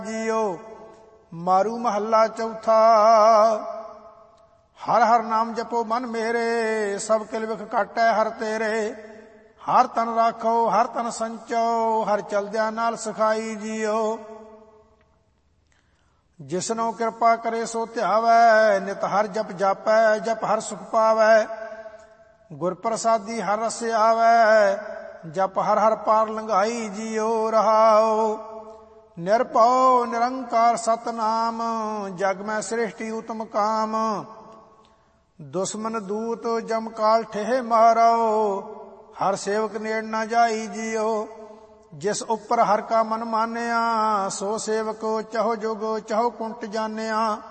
JIO. ਮਾਰੂ ਮਹੱਲਾ ਚੌਥਾ। ਹਰ ਹਰ ਨਾਮ ਜਪੋ ਮਨ ਮੇਰੇ, ਸਭ ਕਿਲ ਵਿਖ ਕਾਟੈ ਹਰ ਤੇਰੇ। ਹਰ ਤਨ ਰਾਖੋ ਹਰ ਤਨ ਸੰਚੋ, ਹਰ ਚਲਦਿਆਂ ਨਾਲ ਸਿਖਾਈ ਜੀਓ। ਜਿਸਨੋ ਕਿਰਪਾ ਕਰੇ ਸੋ ਧਿਆਵੈ, ਨਿਤ ਹਰ ਜਪ ਜਾਪੈ, ਜਪ ਹਰ ਸੁਖ ਪਾਵੈ। ਗੁਰ ਪ੍ਰਸਾਦੀ ਹਰ ਰਸ ਆਵੈ, ਜਪ ਹਰ ਹਰ ਪਾਰ ਲੰਘਾਈ ਜੀਓ। ਰਹਾਉ ਨਿਰਭਉ ਨਿਰੰਕਾਰ ਸਤਨਾਮ, ਜਗ ਮੈਂ ਸ੍ਰਿਸ਼ਟੀ ਉਤਮ ਕਾਮ। ਦੁਸ਼ਮਨ ਦੂਤ ਜਮ ਕਾਲ ਠੇਹ ਮਾਰੋ, ਹਰ ਸੇਵਕ ਨੇੜ ਨਾ ਜਾਈ ਜੀਓ। ਜਿਸ ਉੱਪਰ ਹਰ ਕਾ ਮਨ ਮਾਨਿਆ, ਸੋ ਸੇਵਕ ਚਹੁ ਜੁਗ ਚਹੁ ਕੁੰਟ ਜਾਨਿਆ।